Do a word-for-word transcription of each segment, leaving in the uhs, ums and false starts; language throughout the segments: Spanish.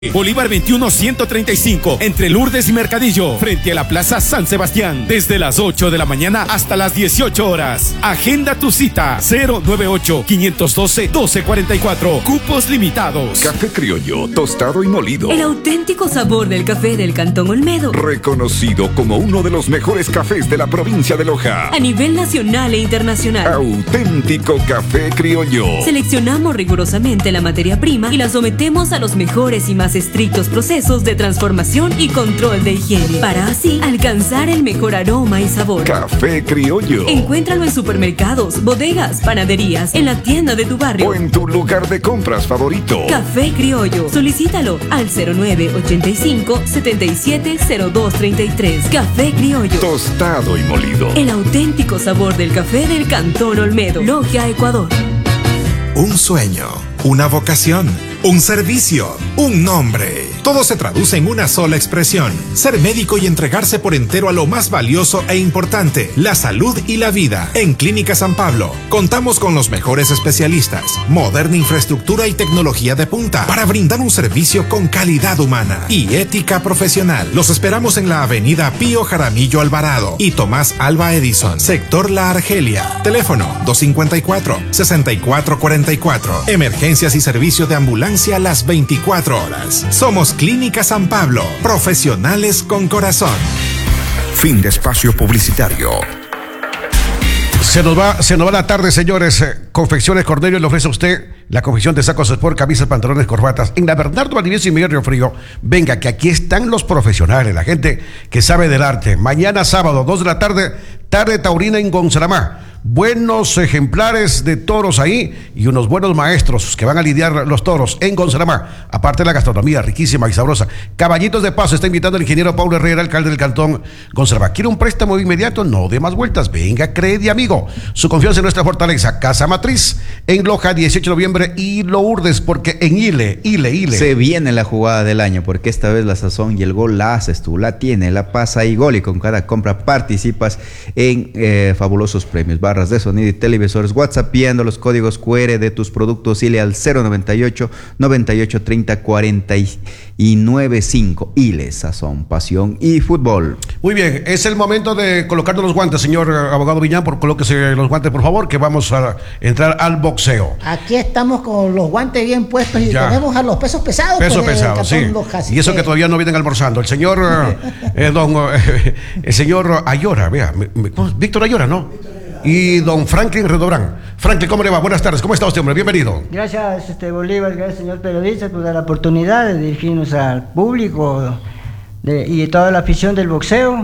Bolívar veintiuno ciento treinta y cinco, entre Lourdes y Mercadillo, frente a la Plaza San Sebastián, desde las ocho de la mañana hasta las dieciocho horas. Agenda tu cita, cero nueve ocho, cinco uno dos, uno dos cuatro cuatro, cupos limitados. Café criollo, tostado y molido. El auténtico sabor del café del Cantón Olmedo. Reconocido como uno de los mejores cafés de la provincia de Loja. A nivel nacional e internacional. Auténtico café criollo. Seleccionamos rigurosamente la materia prima y la sometemos a los mejores y más estrictos procesos de transformación y control de higiene, para así alcanzar el mejor aroma y sabor. Café criollo. Encuéntralo en supermercados, bodegas, panaderías, en la tienda de tu barrio o en tu lugar de compras favorito. Café criollo. Solicítalo al cero nueve ochenta y cinco, setenta y siete, cero dos treinta y tres. Café criollo. Tostado y molido. El auténtico sabor del café del Cantón Olmedo. Logia, Ecuador. Un sueño, una vocación, un servicio, un nombre. Todo se traduce en una sola expresión: ser médico y entregarse por entero a lo más valioso e importante, la salud y la vida. En Clínica San Pablo contamos con los mejores especialistas, moderna infraestructura y tecnología de punta para brindar un servicio con calidad humana y ética profesional. Los esperamos en la avenida Pío Jaramillo Alvarado y Tomás Alba Edison, sector La Argelia. Teléfono dos cinco cuatro, seis cuatro cuatro cuatro. Emergencias y servicio de ambulancia las veinticuatro horas. Somos Clínica San Pablo, profesionales con corazón. Fin de espacio publicitario. Se nos va, se nos va la tarde, señores. Confecciones Cornelio le ofrece a usted la confección de sacos sport, camisas, pantalones, corbatas. En la Bernardo Valdivieso y Miguel Río Frío. Venga, que aquí están los profesionales, la gente que sabe del arte. Mañana sábado, dos de la tarde, tarde taurina en Gonzalamá. Buenos ejemplares de toros ahí y unos buenos maestros que van a lidiar los toros en Gonzalamá. Aparte de la gastronomía riquísima y sabrosa. Caballitos de Paso está invitando al ingeniero Paulo Herrera, alcalde del cantón Gonzalamá. ¿Quiere un préstamo inmediato? No dé más vueltas. Venga, cree, amigo. Su confianza en nuestra fortaleza. Casa Matriz en Loja, dieciocho de noviembre y Lourdes, porque en Ile, Ile, Ile. Se viene la jugada del año, porque esta vez la sazón y el gol la haces tú, la tiene, la pasa y gol, y con cada compra participas en eh, fabulosos premios. Barras de sonido y televisores, WhatsApp viendo los códigos cu erre de tus productos. Ile al cero noventa y ocho, noventa y ocho, treinta, cuarenta y nueve cinco. Ile, sazón, pasión y fútbol. Muy bien, es el momento de colocarnos los guantes, señor abogado Viñán, por colóquese los guantes, por favor, que vamos a entrar al boxeo. Aquí estamos con los guantes bien puestos y ya tenemos a los pesos pesados. Pesos pesados, sí. Y eso que... que todavía no vienen almorzando. El señor, eh, don, eh, el señor Ayora, vea, me, me, Víctor Ayora, ¿no? Y don Franklin Redobrán. Franklin, ¿cómo le va? Buenas tardes. ¿Cómo está usted, hombre? Bienvenido. Gracias, este Bolívar, gracias, señor periodista, por dar la oportunidad de dirigirnos al público de, y toda la afición del boxeo.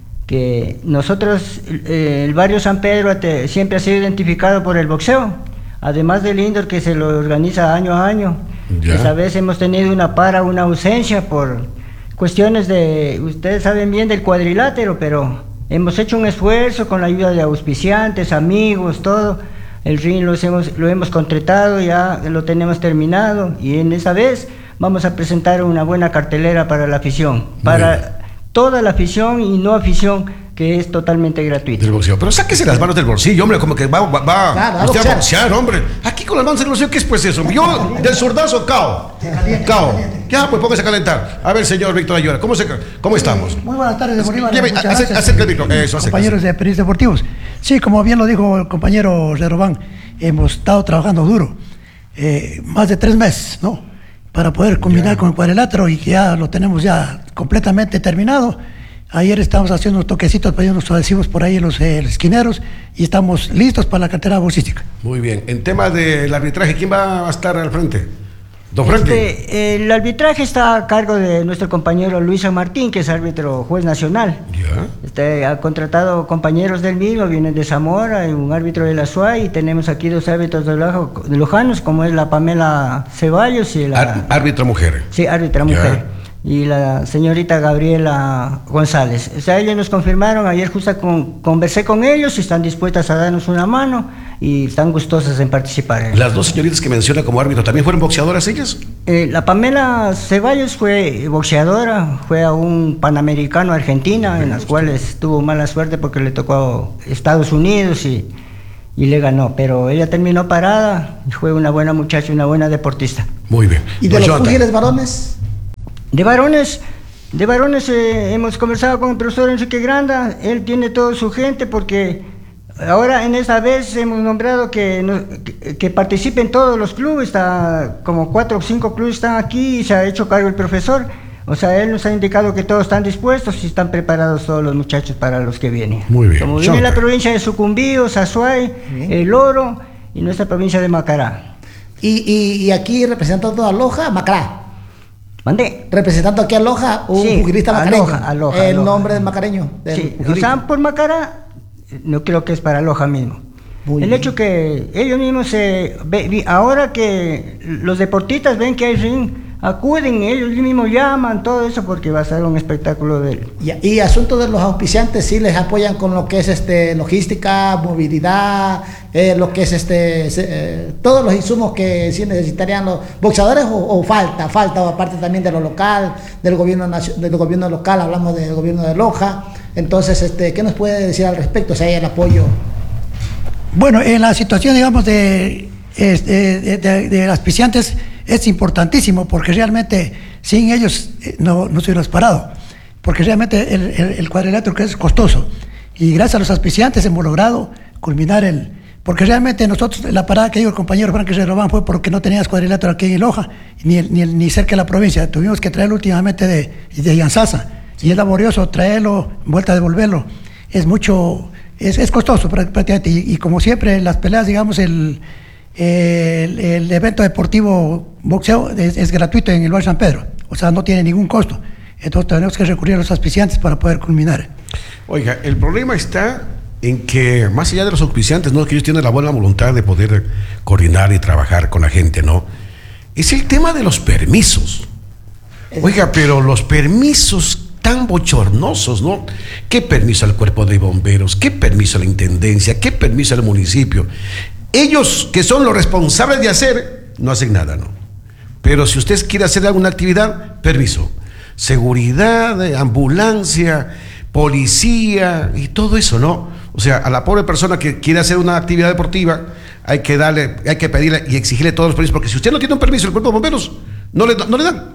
Que nosotros, eh, el barrio San Pedro te, siempre ha sido identificado por el boxeo, además del indoor que se lo organiza año a año. Esta vez hemos tenido una para, una ausencia por cuestiones de, ustedes saben bien, del cuadrilátero, pero hemos hecho un esfuerzo con la ayuda de auspiciantes, amigos, todo. El ring lo hemos, lo hemos contratado, ya lo tenemos terminado, y en esa vez vamos a presentar una buena cartelera para la afición, para toda la afición y no afición, que es totalmente gratuito. Del boxeo. Pero sáquese las manos del bolsillo, hombre, como que va, va, va claro, usted a boxear, hombre. Aquí con las manos del bolsillo, ¿qué es pues eso? Yo, del zurdazo, cao. Cao. Ya, pues póngase a calentar. A ver, señor Víctor Ayora, ¿cómo, se, cómo estamos? Muy buenas tardes, de Bolívar. Acerca el micro. Eso, compañeros de periodistas deportivos. Sí, como bien lo dijo el compañero Redobán, hemos estado trabajando duro. Eh, más de tres meses, ¿no? Para poder combinar ya con el cuadrilátero, y que ya lo tenemos ya completamente terminado. Ayer estamos haciendo unos toquecitos, poniendo unos adhesivos por ahí en los, eh, los esquineros, y estamos listos para la cartera boxística. Muy bien. En tema del arbitraje, ¿quién va a estar al frente? Don Franklin. Este, el arbitraje está a cargo de nuestro compañero Luis San Martín, que es árbitro juez nacional. Ya. Este, ha contratado compañeros del mismo, vienen de Zamora, un árbitro de la S U A Y, y tenemos aquí dos árbitros de, Loja, de Lojanos, como es la Pamela Ceballos y la... Ar árbitra mujer. Sí, árbitra mujer. Ya. Y la señorita Gabriela González. O sea, ellos nos confirmaron, ayer justo con, conversé con ellos y están dispuestas a darnos una mano y están gustosas en participar. ¿Las dos señoritas que menciona como árbitro también fueron boxeadoras ellas? Eh, la Pamela Ceballos fue boxeadora, fue a un Panamericano Argentina, en las cuales tuvo mala suerte porque le tocó a Estados Unidos y, y le ganó, pero ella terminó parada, fue una buena muchacha, una buena deportista. Muy bien. ¿Y de los pugiles varones? De varones, de varones eh, hemos conversado con el profesor Enrique Granda, él tiene toda su gente porque ahora en esta vez hemos nombrado que, no, que, que participen todos los clubes, está, como cuatro o cinco clubes están aquí y se ha hecho cargo el profesor. O sea, él nos ha indicado que todos están dispuestos y están preparados todos los muchachos para los que vienen. Muy bien. Como viene la provincia de Sucumbíos, Azuay, El Oro y nuestra provincia de Macará. Y, y, y aquí representando a Loja, Macará. ¿Mandé? Representando aquí a Loja, un sí, pugilista macareño. Aloja, Aloja, el Aloja. nombre del macareño. Del Sí, pugilista. o sea, por Macará, no creo que es para Loja mismo. Muy el bien. hecho que ellos mismos, se ve, ahora que los deportistas ven que hay ring, acuden, ellos mismos llaman, todo eso, porque va a ser un espectáculo de él. Y, y asunto de los auspiciantes, sí les apoyan con lo que es este logística, movilidad, eh, lo que es este se, eh, todos los insumos que sí necesitarían los boxeadores o, o falta, falta, o aparte también de lo local, del gobierno del gobierno local, hablamos del gobierno de Loja. Entonces, este, ¿qué nos puede decir al respecto? O sea, hay el apoyo. Bueno, en la situación, digamos, de, de, de, de, de auspiciantes es importantísimo porque realmente sin ellos no, no se hubiera parado, porque realmente el, el, el cuadrilátero que es costoso y gracias a los auspiciantes hemos logrado culminar el, porque realmente nosotros, la parada que dijo el compañero Frank Román fue porque no tenías cuadrilátero aquí en Loja, ni, ni, ni cerca de la provincia, tuvimos que traerlo últimamente de, de Yanzasa, y es laborioso traerlo, vuelta a devolverlo, es mucho, es, es costoso prácticamente, y, y como siempre las peleas, digamos, el El, el evento deportivo boxeo es, es gratuito en el Valle San Pedro, o sea, no tiene ningún costo. Entonces tenemos que recurrir a los auspiciantes para poder culminar. Oiga, el problema está en que, más allá de los auspiciantes, ¿no?, que ellos tienen la buena voluntad de poder coordinar y trabajar con la gente, ¿no? Es el tema de los permisos. Oiga, pero los permisos tan bochornosos, ¿no? ¿Qué permiso al cuerpo de bomberos? ¿Qué permiso a la intendencia? ¿Qué permiso al municipio? Ellos, que son los responsables de hacer, no hacen nada, ¿no? Pero si usted quiere hacer alguna actividad, permiso. Seguridad, ambulancia, policía y todo eso, ¿no? O sea, a la pobre persona que quiere hacer una actividad deportiva, hay que darle, hay que pedirle y exigirle todos los permisos, porque si usted no tiene un permiso, el cuerpo de bomberos, no le, no le dan.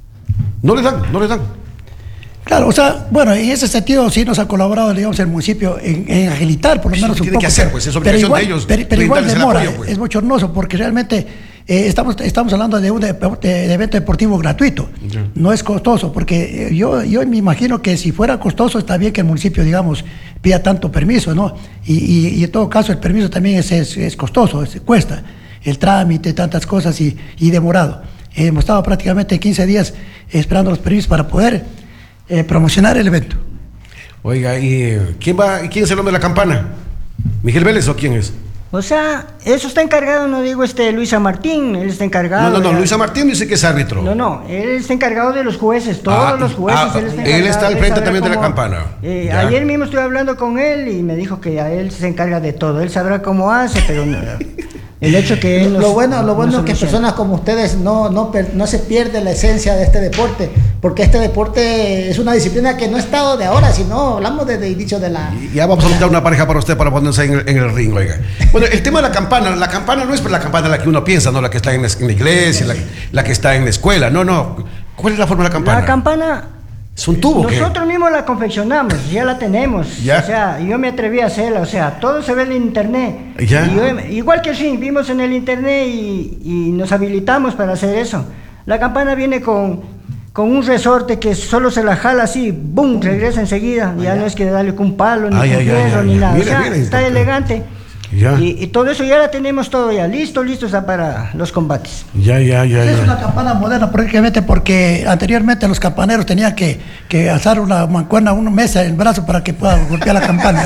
No le dan, no le dan. Claro, o sea, bueno, en ese sentido sí nos ha colaborado, digamos, el municipio en, en agilitar por lo menos un tiene poco. que hacer, pues es obligación igual, de ellos. Pero, pero igual demora, apoyo, pues. Es bochornoso porque realmente eh, estamos, estamos hablando de un de, de, de evento deportivo gratuito, yeah. No es costoso, porque yo, yo me imagino que si fuera costoso está bien que el municipio, digamos, pida tanto permiso, ¿no? Y, y, y en todo caso el permiso también es, es, es costoso, es, cuesta el trámite, tantas cosas y, y demorado. Eh, hemos estado prácticamente quince días esperando los permisos para poder Eh, promocionar el evento. Oiga, ¿y quién va, quién es el hombre de la campana? ¿Miguel Vélez o quién es? O sea, eso está encargado, no digo este Luisa Martín, él está encargado. No, no, no, de... Luisa Martín dice que es árbitro. No, no, él está encargado de los jueces, todos ah, los jueces. Ah, él, está encargado él está al frente de también cómo, de la campana. Eh, ayer mismo estuve hablando con él y me dijo que a él se encarga de todo, él sabrá cómo hace, pero no, el hecho que él nos, lo bueno, lo bueno nos es que personas como ustedes no, no, no se pierde la esencia de este deporte, porque este deporte es una disciplina que no ha estado de ahora, sino hablamos desde el inicio de la... Y ya vamos a buscar una pareja para usted para ponerse en el, en el ring, oiga. Bueno, el tema de la campana, la campana no es la campana la que uno piensa, no la que está en la, en la iglesia, la, la que está en la escuela, no, no. ¿Cuál es la forma de la campana? La campana... ¿Es un tubo? Nosotros ¿qué? mismos la confeccionamos, ya la tenemos. ¿Ya? O sea, yo me atreví a hacerla, o sea, todo se ve en internet. ¿Ya? Y yo, igual que sí, vimos en el internet y, y nos habilitamos para hacer eso. La campana viene con, con un resorte que solo se la jala así, ¡boom!, regresa enseguida. Ya, ya no es que darle con un palo, ni ay, con ay, hierro, ay, ni ay, nada. Mira, o sea, mira, está doctor. Elegante. Ya. Y, y todo eso ya la tenemos todo ya listo, listo está para los combates. Ya, ya, ya. Es ya. una campana moderna prácticamente porque anteriormente los campaneros tenían que, que alzar una mancuerna, una mesa en el brazo para que pueda golpear la campana.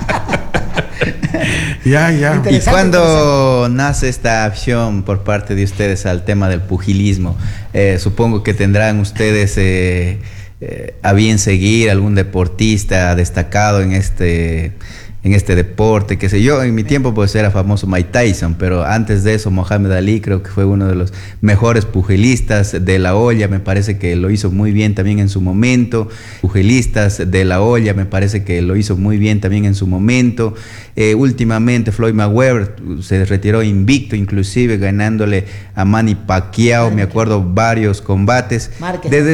Ya, ya. ¿Y cuándo nace esta afición por parte de ustedes al tema del pugilismo? Eh, supongo que tendrán ustedes eh, eh, a bien seguir algún deportista destacado en este... en este deporte, qué sé yo. En mi tiempo pues era famoso Mike Tyson, pero antes de eso Mohamed Ali creo que fue uno de los mejores pugilistas. De la Hoya me parece que lo hizo muy bien también en su momento. Pugilistas de la Hoya me parece que lo hizo muy bien también en su momento. Eh, últimamente Floyd Mayweather se retiró invicto, inclusive ganándole a Manny Pacquiao, me acuerdo varios combates. Desde